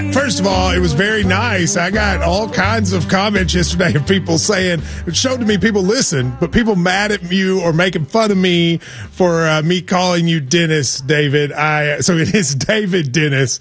First of all, it was very nice. I got all kinds of comments yesterday of people saying, it showed to me people listen, but people mad at you or making fun of me for me calling you Dennis, David. So it is David Dennis.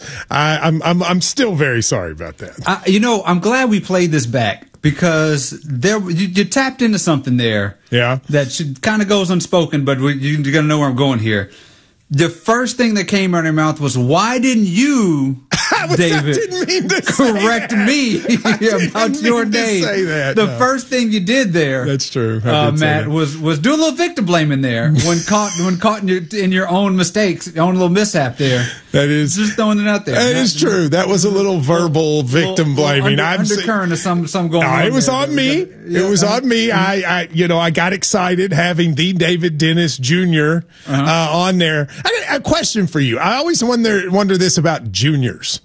I'm still very sorry about that. I'm glad we played this back because you tapped into something there. Yeah. That kind of goes unspoken, but you're going to know where I'm going here. The first thing that came out of your mouth was, why didn't you, David, correct me about your name? The first thing you did there, that's true, Matt, was do a little victim blaming there when caught in your own mistakes, your own little mishap there. That is just throwing it out there. That is true. That was a little verbal victim blaming. Undercurrent of some going on. It was on me. It was on me. I got excited having the David Dennis Jr. On there. A question for you. I always wonder this about juniors.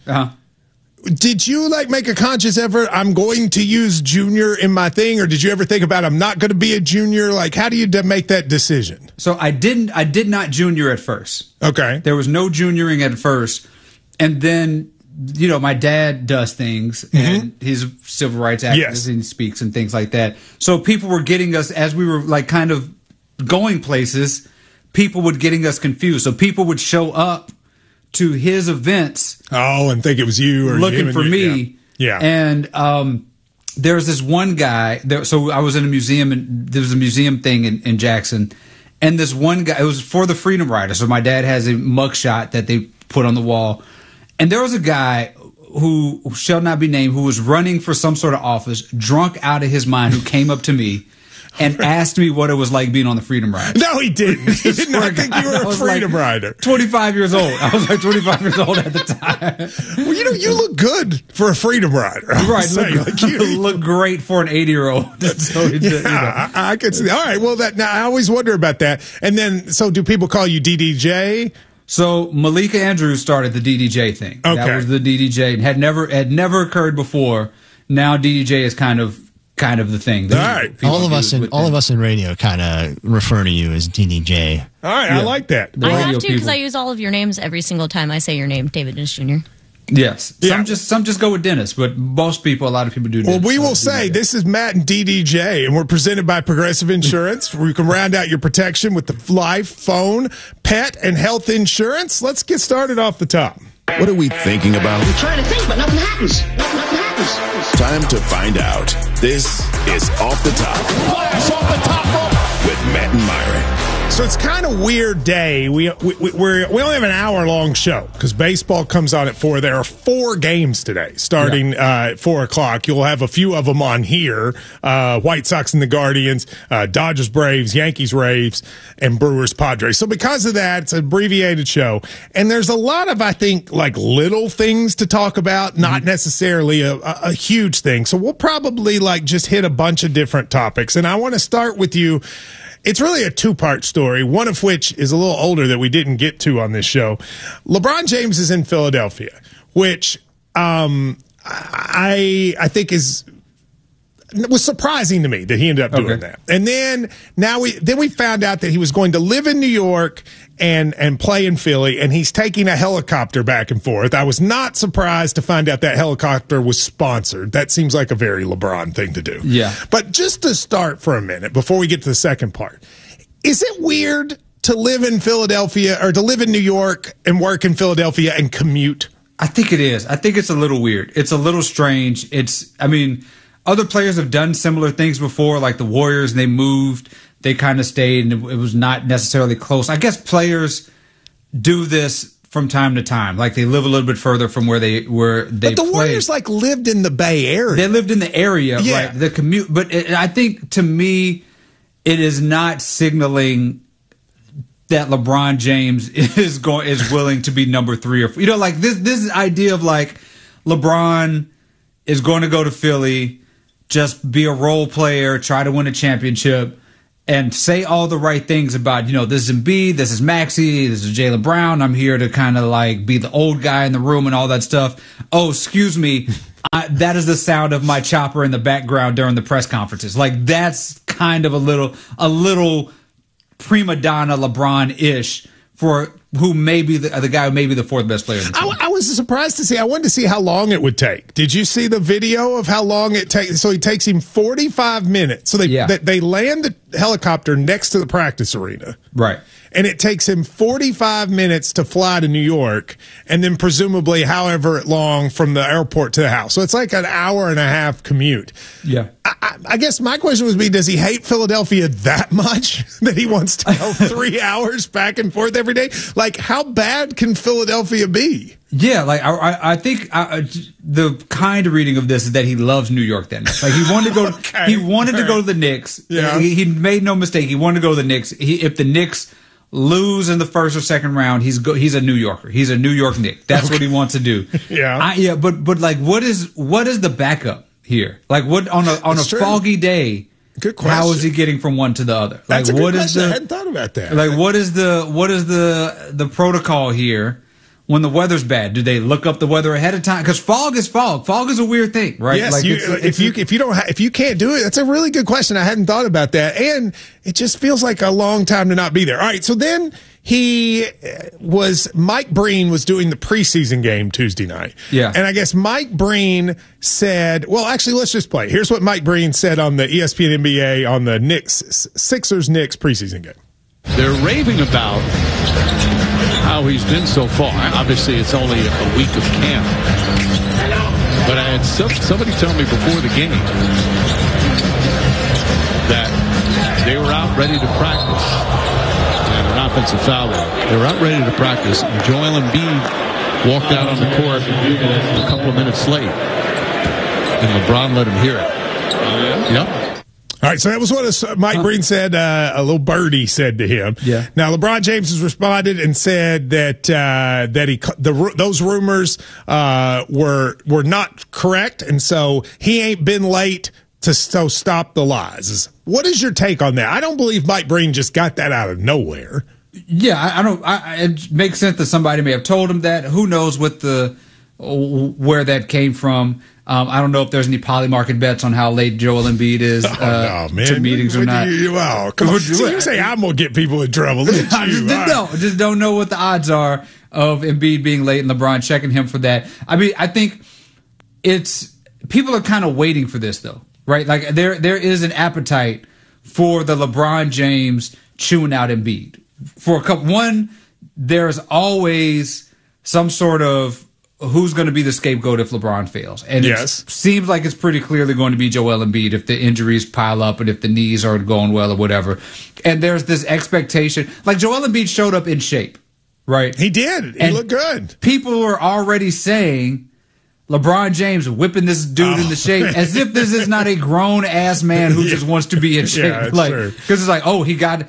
Did you make a conscious effort? I'm going to use junior in my thing, or did you ever think about I'm not going to be a junior? How do you make that decision? So I did not junior at first. Okay, there was no junioring at first, and then my dad does things, and he's a civil rights activist, and he speaks and things like that. So people were getting us as we were kind of going places. People would getting us confused. So people would show up to his events. And think it was you or looking for me. Yeah. And there was this one guy. So I was in a museum, and there was a museum thing in Jackson. And this one guy, it was for the Freedom Rider. So my dad has a mugshot that they put on the wall. And there was a guy who shall not be named, who was running for some sort of office, drunk out of his mind, who came up to me and asked me what it was like being on the Freedom Rider. No, he didn't. He did not think you were a Freedom Rider. 25 years old. I was 25 years old at the time. Well, you look good for a Freedom Rider. Right. Look great for an 80-year-old. So I could see. All right. Well, now I always wonder about that. And then, so do people call you DDJ? So Malika Andrews started the DDJ thing. Okay. That was the DDJ. Had never occurred before. Now DDJ is kind of the thing. All right. All of us in radio kind of refer to you as DDJ. All right. Yeah. I like that. I have to because I use all of your names every single time I say your name, David Dennis Jr. Yes. Some just go with Dennis, but a lot of people do Dennis. Well, we will say this is Matt and DDJ, and we're presented by Progressive Insurance, where you can round out your protection with the life, phone, pet, and health insurance. Let's get started off the top. What are we thinking about? We're trying to think, but nothing happens. Nothing happens. Time to find out. This is Off the Top. Flash off the top rope with Matt and Myron. So it's kind of weird day. We only have an hour-long show because baseball comes on at 4. There are 4 games today starting at 4 o'clock. You'll have a few of them on here. White Sox and the Guardians, Dodgers, Braves, Yankees, Rays, and Brewers, Padres. So because of that, it's an abbreviated show. And there's a lot of, I think, little things to talk about, not necessarily a huge thing. So we'll probably just hit a bunch of different topics. And I want to start with you. It's really a 2-part story, one of which is a little older that we didn't get to on this show. LeBron James is in Philadelphia, which I think was surprising to me that he ended up doing that. And then we found out that he was going to live in New York and play in Philly, and he's taking a helicopter back and forth. I was not surprised to find out that helicopter was sponsored. That seems like a very LeBron thing to do. Yeah. But just to start for a minute, before we get to the second part, is it weird to live in Philadelphia or to live in New York and work in Philadelphia and commute? I think it is. I think it's a little weird. It's a little strange. Other players have done similar things before, like the Warriors, and they moved. They kind of stayed, and it was not necessarily close. I guess players do this from time to time. They live a little bit further from where they But the played. Warriors lived in the Bay Area. They lived in the area, yeah. Right? The commute, but I think to me, it is not signaling that LeBron James is willing to be number 3 or 4. This idea of LeBron is going to go to Philly, just be a role player, try to win a championship, and say all the right things about, this is Embiid, this is Maxey, this is Jaylen Brown. I'm here to kind of be the old guy in the room and all that stuff. Oh, excuse me. That is the sound of my chopper in the background during the press conferences. That's kind of a little prima donna LeBron-ish for who may be the guy who may be the fourth best player in the team. I was surprised to see. I wanted to see how long it would take. Did you see the video of how long it takes? So it takes him 45 minutes. So they land the helicopter next to the practice arena. Right. And it takes him 45 minutes to fly to New York, and then presumably however long from the airport to the house. So it's like an hour and a half commute. Yeah. I guess my question would be, does he hate Philadelphia that much that he wants to go 3 hours back and forth every day? Like, how bad can Philadelphia be? Yeah, like I think the kind of reading of this is that he loves New York that much. Like he wanted to go. Okay. He wanted to go to the Knicks. Yeah. He made no mistake. He wanted to go to the Knicks. If the Knicks lose in the first or second round, he's a New Yorker. He's a New York Knick. That's what he wants to do. Yeah. But like, what is the backup here? Like, what on a foggy day? Good question. How is he getting from one to the other? Like, That's a good what question. is I hadn't thought about that. Like, what is the protocol here? When the weather's bad, do they look up the weather ahead of time? Because fog is fog. Fog is a weird thing, right? Yes, like if you can't do it, that's a really good question. I hadn't thought about that, and it just feels like a long time to not be there. All right, so then Mike Breen was doing the preseason game Tuesday night. Yeah, and I guess Mike Breen said, well, actually, let's just play. Here's what Mike Breen said on the ESPN NBA on the Sixers-Knicks preseason game. They're raving about how he's been so far. Obviously, it's only a week of camp. But I had somebody tell me before the game that they were out ready to practice. And an offensive foul there. They were out ready to practice. And Joel Embiid walked out on the court a couple of minutes late. And LeBron let him hear it. Yep. All right, so that was what Mike Breen said, a little birdie said to him. Yeah. Now, LeBron James has responded and said that those rumors were not correct, and so he ain't been late to stop the lies. What is your take on that? I don't believe Mike Breen just got that out of nowhere. Yeah, I don't. It makes sense that somebody may have told him that. Who knows where that came from? I don't know if there's any poly market bets on how late Joel Embiid is to meetings or not. Wow, come on. You say I'm going to get people in trouble. Look at you. I just don't know what the odds are of Embiid being late and LeBron checking him for that. I mean, I think people are kind of waiting for this, though, right? Like there is an appetite for the LeBron James chewing out Embiid. For a couple, there's always some sort of who's going to be the scapegoat if LeBron fails. And it seems like it's pretty clearly going to be Joel Embiid if the injuries pile up and if the knees aren't going well or whatever. And there's this expectation. Like Joel Embiid showed up in shape, right? He did. He looked good. People were already saying LeBron James whipping this dude into shape as if this is not a grown-ass man who just wants to be in shape. Yeah, because it's like, oh, he got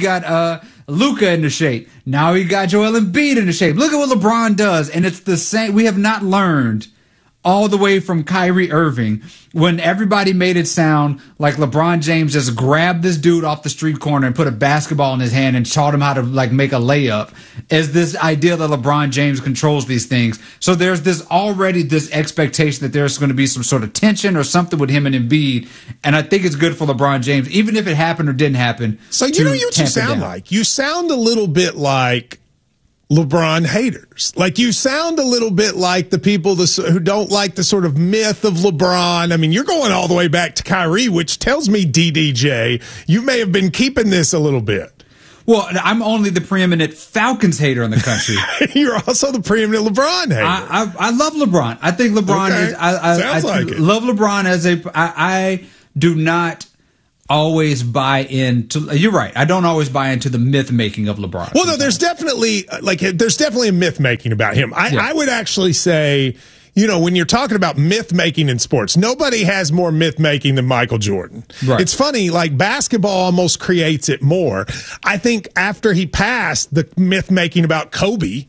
Luka into shape. Now he got Joel Embiid into shape. Look at what LeBron does. And it's the same. We have not learned all the way from Kyrie Irving when everybody made it sound like LeBron James just grabbed this dude off the street corner and put a basketball in his hand and taught him how to like make a layup, as this idea that LeBron James controls these things. So there's this expectation that there's going to be some sort of tension or something with him and Embiid. And I think it's good for LeBron James, even if it happened or didn't happen. So you know what you sound like? You sound a little bit like LeBron haters. Like you sound a little bit like the people who don't like the sort of myth of LeBron. I mean, you're going all the way back to Kyrie, which tells me, DDJ, you may have been keeping this a little bit. Well, I'm only the preeminent Falcons hater in the country. You're also the preeminent LeBron hater. I love LeBron. I think LeBron is. I love LeBron as I do not always buy into. You're right. I don't always buy into the myth making of LeBron. Well, no, there's definitely a myth making about him. I would actually say, you know, when you're talking about myth making in sports, nobody has more myth making than Michael Jordan. Right. It's funny, like basketball almost creates it more. I think after he passed, the myth making about Kobe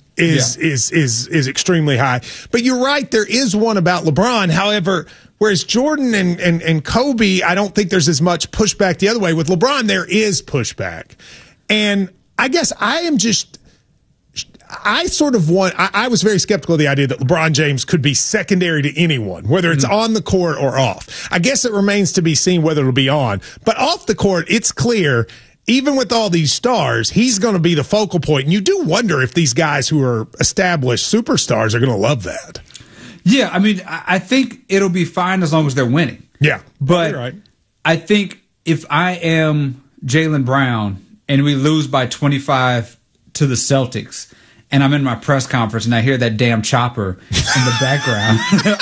is extremely high. But you're right, there is one about LeBron. However, whereas Jordan and Kobe, I don't think there's as much pushback the other way. With LeBron, there is pushback. And I guess I was very skeptical of the idea that LeBron James could be secondary to anyone, whether it's on the court or off. I guess it remains to be seen whether it'll be on. But off the court, it's clear even with all these stars, he's going to be the focal point. And you do wonder if these guys who are established superstars are going to love that. Yeah, I mean, I think it'll be fine as long as they're winning. Yeah, but right. I think if I am Jaylen Brown and we lose by 25 to the Celtics, and I'm in my press conference and I hear that damn chopper in the background,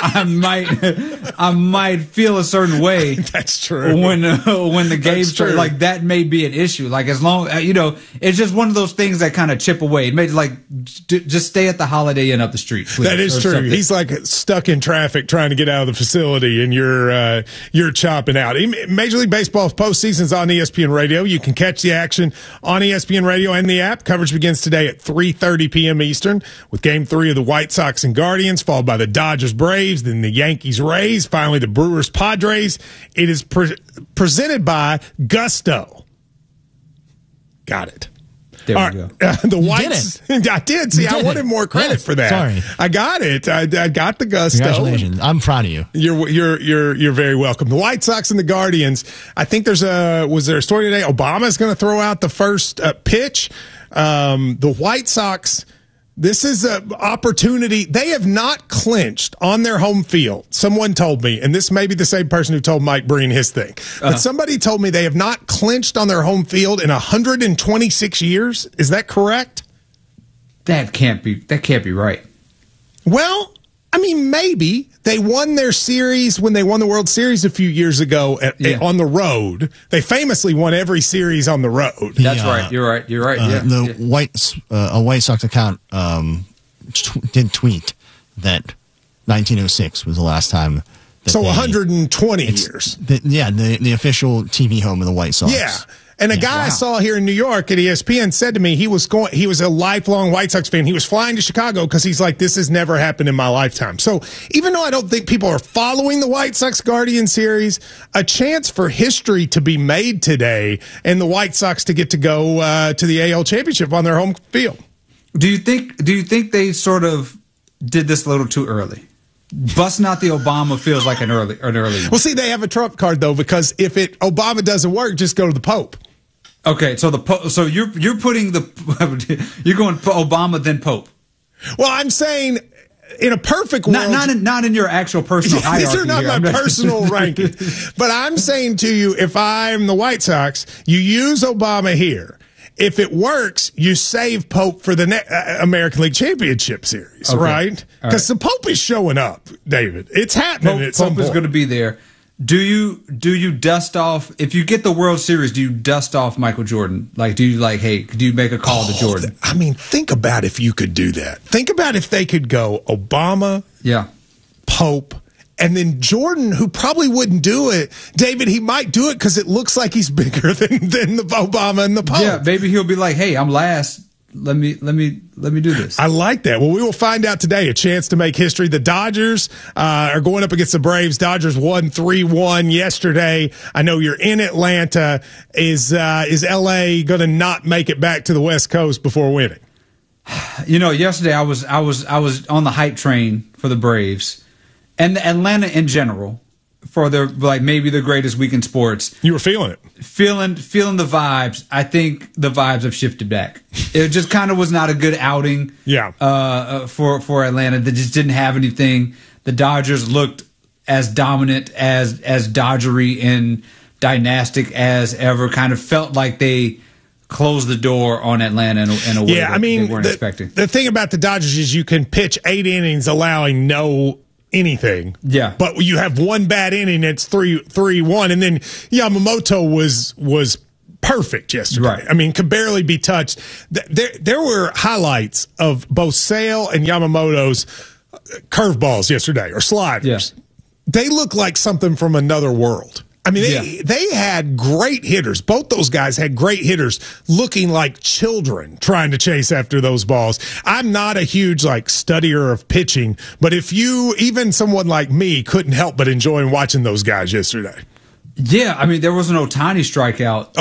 I might feel a certain way. That's true. When the game starts, like that may be an issue. Like as long it's just one of those things that kind of chip away. It may just stay at the Holiday Inn up the street. Please, that is true. Something. He's like stuck in traffic trying to get out of the facility, and you're chopping out. Major League Baseball's postseason's on ESPN Radio. You can catch the action on ESPN Radio and the app. Coverage begins today at 3:30 p.m. Eastern with Game 3 of the White Sox and Guardians, followed by the Dodgers Braves, then the Yankees Rays, finally the Brewers Padres. It is presented by Gusto. Got it. There we go. The Whites. I did. See, I wanted more credit for that. Sorry. I got it. I got the Gusto. Congratulations. I'm proud of you. You're very welcome. The White Sox and the Guardians. I think was there a story today? Obama's going to throw out the first pitch. The White Sox, this is an opportunity. They have not clinched on their home field. Someone told me, and this may be the same person who told Mike Breen his thing, but somebody told me they have not clinched on their home field in 126 years. Is that correct? That can't be right. Well, I mean, maybe. They won their series when they won the World Series a few years ago on the road. They famously won every series on the road. That's right. You're right. Yeah. A White Sox account did tweet that 1906 was the last time. So 120 years. The official TV home of the White Sox. Yeah. And a guy I saw here in New York at ESPN said to me he was a lifelong White Sox fan. He was flying to Chicago because he's like, this has never happened in my lifetime. So even though I don't think people are following the White Sox Guardian series, a chance for history to be made today and the White Sox to get to go to the AL Championship on their home field. Do you think they sort of did this a little too early? Busting out the Obama feels like an early one. Well, see, they have a trump card though, because if Obama doesn't work, just go to the Pope. Okay, so you're putting you're going Obama then Pope. Well, I'm saying in a perfect world, not in your actual personal hierarchy. These are not my personal ranking, but I'm saying to you, if I'm the White Sox, you use Obama here. If it works, you save Pope for the American League Championship Series, right? Because the Pope is showing up, David. It's happening. Pope is going to be there. Do you dust off, if you get the World Series, do you dust off Michael Jordan? Like, do you do you make a call to Jordan? I mean, think about if you could do that. Think about if they could go Obama, Pope, and then Jordan, who probably wouldn't do it. David, he might do it because it looks like he's bigger than the Obama and the Pope. Yeah, maybe he'll be like, hey, I'm last. Let me do this. I like that. Well, we will find out today. A chance to make history. The Dodgers are going up against the Braves. Dodgers won 3-1 yesterday. I know you're in Atlanta. Is LA going to not make it back to the West Coast before winning? Yesterday I was on the hype train for the Braves and Atlanta in general. For their maybe the greatest week in sports. You were feeling it. Feeling the vibes. I think the vibes have shifted back. It just kind of was not a good outing. For Atlanta. They just didn't have anything. The Dodgers looked as dominant, as Dodgery and dynastic as ever. Kind of felt like they closed the door on Atlanta in a way they weren't expecting. The thing about the Dodgers is you can pitch 8 innings allowing no anything. Yeah. But you have one bad inning, it's 3-1, and then Yamamoto was perfect yesterday. Right. I mean, could barely be touched. There were highlights of both Sale and Yamamoto's curveballs yesterday, or sliders. Yeah. They look like something from another world. I mean, they had great hitters. Both those guys had great hitters looking like children trying to chase after those balls. I'm not a huge studier of pitching, but even someone like me couldn't help but enjoying watching those guys yesterday. Yeah, I mean, there was an Ohtani strikeout.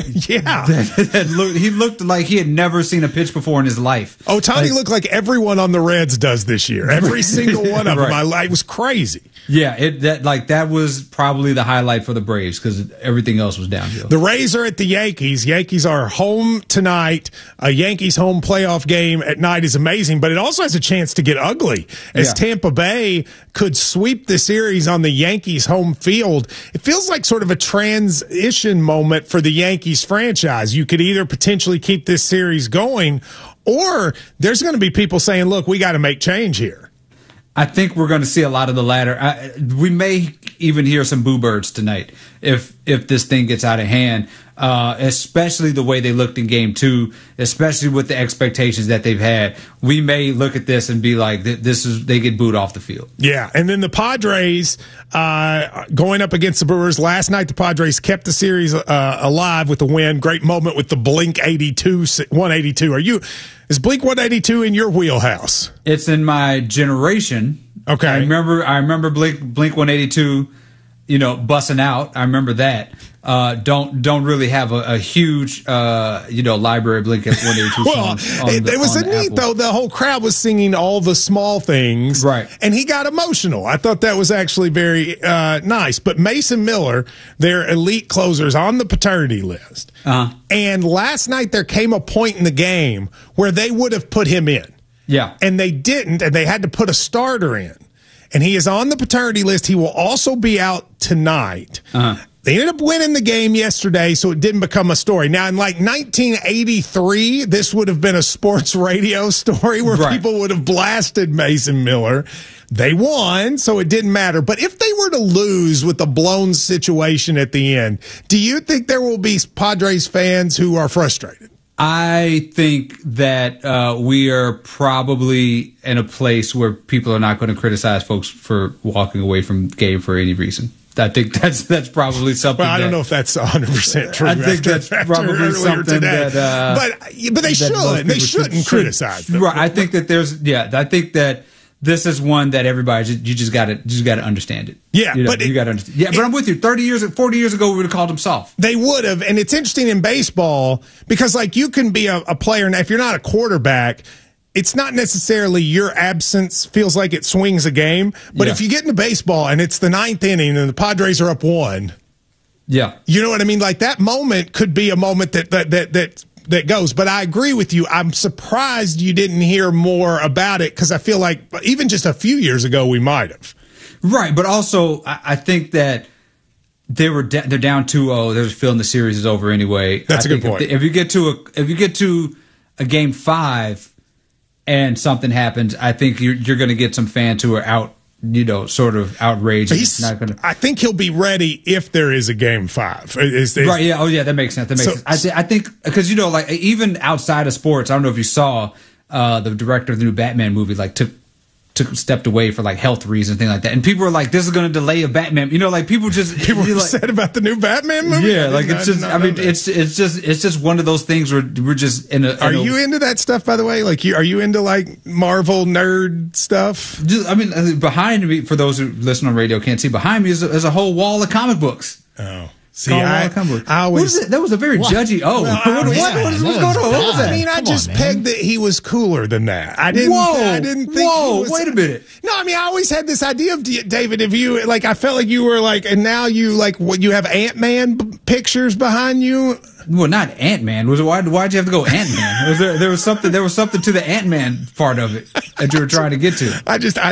He looked like he had never seen a pitch before in his life. Ohtani looked like everyone on the Reds does this year. Every single one of them. It was crazy. Yeah, that was probably the highlight for the Braves because everything else was downhill. The Rays are at the Yankees. Yankees are home tonight. A Yankees home playoff game at night is amazing, but it also has a chance to get ugly as Tampa Bay could sweep the series on the Yankees home field. It feels like sort of a transition moment for the Yankees franchise. You could either potentially keep this series going, or there's going to be people saying, look, we got to make change here. I think we're going to see a lot of the latter. We may even hear some boo birds tonight if this thing gets out of hand, especially the way they looked in Game 2, especially with the expectations that they've had. We may look at this and be like, they get booed off the field. Yeah, and then the Padres going up against the Brewers. Last night, the Padres kept the series alive with a win. Great moment with the Blink 182. Is Blink 182 in your wheelhouse? It's in my generation. Okay. I remember Blink 182, busting out. I remember that. Don't really have a huge library of Blink 182 songs. It was neat though. The whole crowd was singing all the small things, right? And he got emotional. I thought that was actually very nice. But Mason Miller, their elite closers, on the paternity list. And last night there came a point in the game where they would have put him in. Yeah, and they didn't, and they had to put a starter in. And he is on the paternity list. He will also be out tonight. They ended up winning the game yesterday, so it didn't become a story. Now, in 1983, this would have been a sports radio story where people would have blasted Mason Miller. They won, so it didn't matter. But if they were to lose with a blown situation at the end, do you think there will be Padres fans who are frustrated? I think that we are probably in a place where people are not going to criticize folks for walking away from the game for any reason. I think that's probably something. Well, I don't know if that's 100% true. I think that's probably something today. that. But they should. They shouldn't criticize them. Right. I think that I think that this is one that everybody you just got to understand it. Yeah, but you got to understand. Yeah, but I'm with you. 40 years ago, we would have called him soft. They would have, and it's interesting in baseball because you can be a player, and if you're not a quarterback, it's not necessarily your absence feels like it swings a game. But if you get into baseball and it's the ninth inning and the Padres are up 1, yeah, you know what I mean. Like that moment could be a moment that goes. But I agree with you. I'm surprised you didn't hear more about it because I feel like even just a few years ago we might have. Right, but also I think that they're down 2-0. There's a feeling the series is over anyway. That's a good point. If you get to a game 5 and something happens, I think you're going to get some fans who are out, sort of outraged. I think he'll be ready if there is a game 5. Right? Yeah. Oh, yeah. That makes sense. Sense. I think because even outside of sports, I don't know if you saw the director of the new Batman movie stepped away for health reasons, things like that, and people were like, "This is going to delay a Batman." People were upset about the new Batman movie. Yeah, it's just one of those things where we're just in a. Are you into that stuff, by the way? Are you into Marvel nerd stuff? Behind me, for those who listen on radio can't see, behind me is a whole wall of comic books. Oh. See, I always that was a very judgy. Oh, what's going on? What was that? I just pegged that he was cooler than that. I didn't think. Whoa! Wait a minute. No, I always had this idea of David. If you I felt like you were and now you you have Ant-Man pictures behind you. Well, not Ant-Man. Why'd you have to go Ant-Man? There was something to the Ant-Man part of it that you were trying to get to.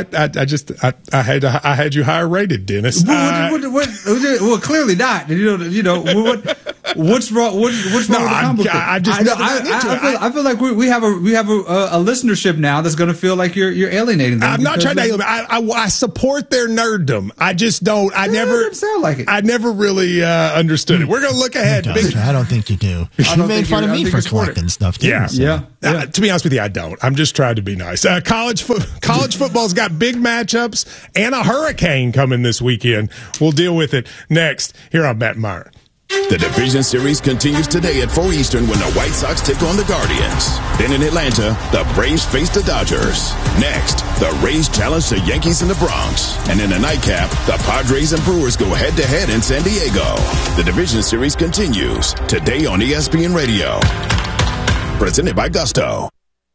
I had you higher rated, Dennis. Well, clearly not. What's wrong? What's wrong with the comic book? I feel like we have a listenership now that's going to feel like you're alienating them. I'm not trying to alienate. I support their nerddom. I just don't. I never sound like it. I never really understood it. We're going to look ahead. I don't think you do. You made fun of me for collecting stuff, too. Yeah. To be honest with you, I don't. I'm just trying to be nice. College football's got big matchups and a hurricane coming this weekend. We'll deal with it next here on Matt Myron. The Division Series continues today at 4 Eastern when the White Sox take on the Guardians. Then in Atlanta, the Braves face the Dodgers. Next, the Rays challenge the Yankees in the Bronx. And in the nightcap, the Padres and Brewers go head-to-head in San Diego. The Division Series continues today on ESPN Radio. Presented by Gusto.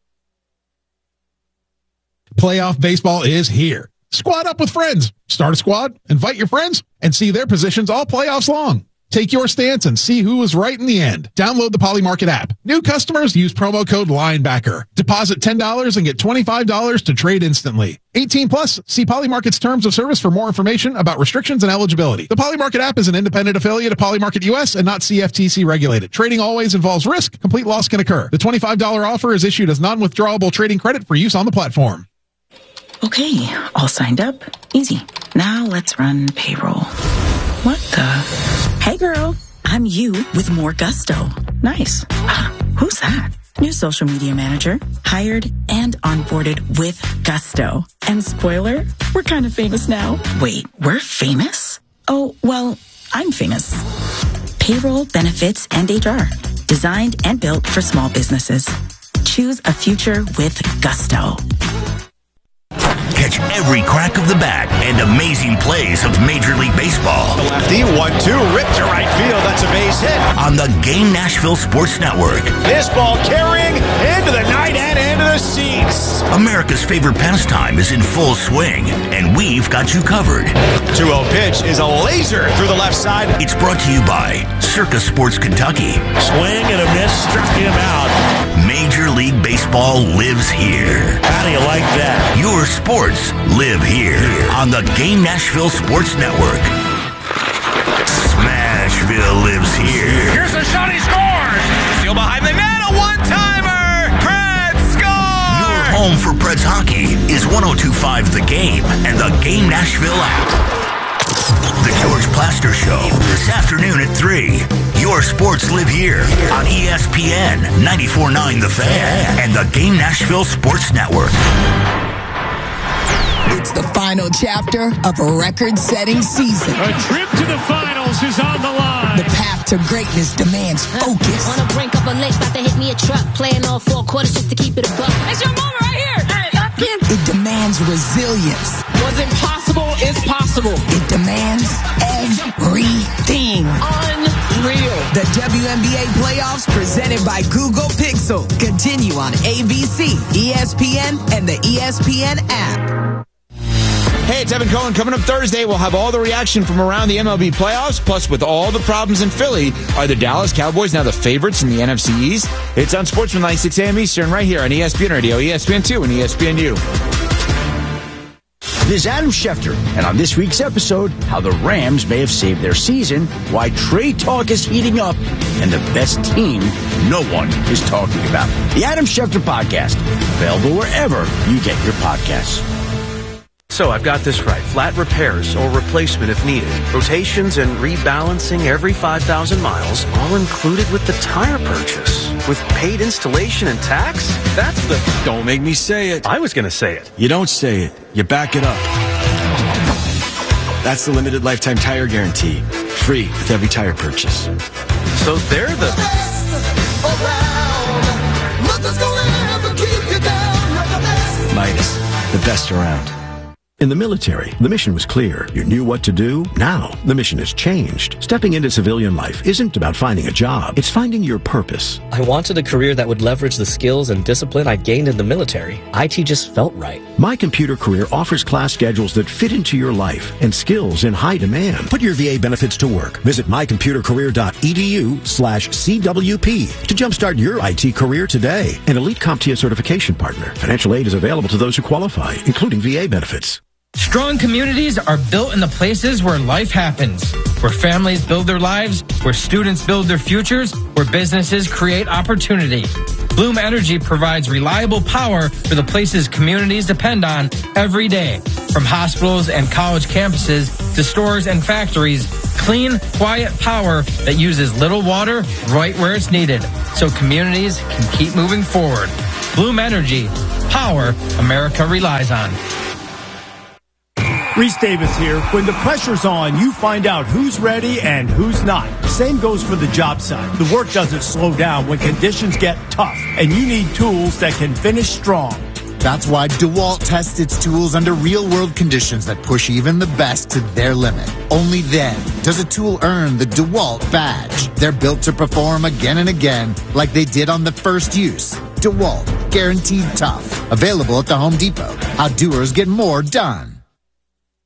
Playoff baseball is here. Squad up with friends. Start a squad, invite your friends, and see their positions all playoffs long. Take your stance and see who was right in the end. Download the Polymarket app. New customers use promo code LINEBACKER. Deposit $10 and get $25 to trade instantly. 18 plus. See Polymarket's terms of service for more information about restrictions and eligibility. The Polymarket app is an independent affiliate of Polymarket US and not CFTC regulated. Trading always involves risk. Complete loss can occur. The $25 offer is issued as non-withdrawable trading credit for use on the platform. Okay, all signed up. Easy. Now let's run payroll. What the? Hey girl, I'm you with more Gusto. Nice. Who's that? New social media manager, hired and onboarded with Gusto. And spoiler, we're kind of famous now. Wait, we're famous? Oh, well, I'm famous. Payroll, benefits, and HR. Designed and built for small businesses. Choose a future with Gusto. Catch every crack of the bat and amazing plays of Major League Baseball. The lefty, 1-2, ripped to right field. That's a base hit. On the Game Nashville Sports Network. This ball carrying into the night and into the seats. America's favorite pastime is in full swing, and we've got you covered. 2-0 pitch is a laser through the left side. It's brought to you by Circa Sports Kentucky. Swing and a miss, struck him out. Major League Baseball lives here. How do you like that? Your sports live here on the Game Nashville Sports Network. Smashville lives here. Here's the shot, he scores! Still behind the net, a one-timer! Preds score! Your home for Preds hockey is 102.5 The Game and the Game Nashville app. The George Plaster Show this afternoon at 3. Your sports live here on ESPN 94.9 The Fan and the Game Nashville Sports Network. It's the final chapter of a record-setting season. A trip to the finals is on the line. The path to greatness demands focus. On the brink of a lake, about to hit me a truck. Playing all 4 quarters just to keep it above. It's your moment right here. It demands resilience. What's impossible is possible. It demands everything. Unreal. The WNBA playoffs presented by Google Pixel continue on ABC, ESPN, and the ESPN app. Hey, it's Evan Cohen. Coming up Thursday, we'll have all the reaction from around the MLB playoffs. Plus, with all the problems in Philly, are the Dallas Cowboys now the favorites in the NFC East? It's on Sportsman 6 a.m. Eastern right here on ESPN Radio, ESPN2, and ESPNU. This is Adam Schefter, and on this week's episode, how the Rams may have saved their season, why trade talk is heating up, and the best team no one is talking about. The Adam Schefter Podcast, available wherever you get your podcasts. So I've got this right. Flat repairs or replacement if needed. Rotations and rebalancing every 5,000 miles, all included with the tire purchase. With paid installation and tax? That's the... Don't make me say it. I was going to say it. You don't say it. You back it up. That's the limited lifetime tire guarantee. Free with every tire purchase. So they're the... Midas, the best around. In the military, the mission was clear. You knew what to do. Now, the mission has changed. Stepping into civilian life isn't about finding a job. It's finding your purpose. I wanted a career that would leverage the skills and discipline I gained in the military. IT just felt right. My Computer Career offers class schedules that fit into your life and skills in high demand. Put your VA benefits to work. Visit mycomputercareer.edu/CWP to jumpstart your IT career today. An elite CompTIA certification partner. Financial aid is available to those who qualify, including VA benefits. Strong communities are built in the places where life happens, where families build their lives, where students build their futures, where businesses create opportunity. Bloom Energy provides reliable power for the places communities depend on every day. From hospitals and college campuses to stores and factories, clean, quiet power that uses little water right where it's needed, so communities can keep moving forward. Bloom Energy, power America relies on. Reese Davis here. When the pressure's on, you find out who's ready and who's not. Same goes for the job site. The work doesn't slow down when conditions get tough, and you need tools that can finish strong. That's why DeWalt tests its tools under real-world conditions that push even the best to their limit. Only then does a tool earn the DeWalt badge. They're built to perform again and again like they did on the first use. DeWalt, guaranteed tough. Available at the Home Depot. How doers get more done.